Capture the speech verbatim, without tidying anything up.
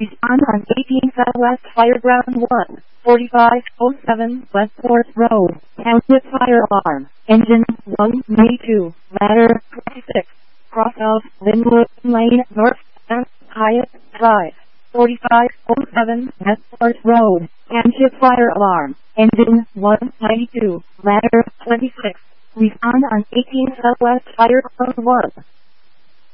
Respond on eighteen Southwest Fireground one, forty-five oh seven West fourth Road. Township fire alarm. Engine one ninety-two. Ladder twenty-six. Cross of Linwood Lane North and Hyatt Drive. forty-five oh seven West fourth Road. Township fire alarm. Engine one ninety-two. Ladder twenty-six. Respond on eighteen Southwest Fireground one.